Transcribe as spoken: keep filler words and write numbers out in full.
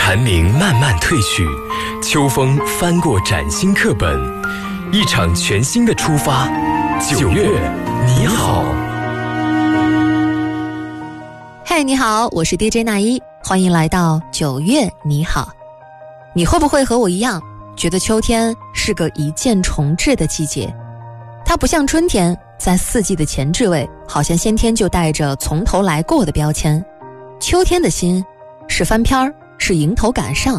寒凝慢慢褪去，秋风翻过崭新课本，一场全新的出发。九月你好。 嗨，你好，我是 D J 那一，欢迎来到九月你好。你会不会和我一样，觉得秋天是个一见重至的季节？它不像春天，在四季的前置位，好像先天就带着从头来过的标签。秋天的心是翻篇儿，是迎头赶上，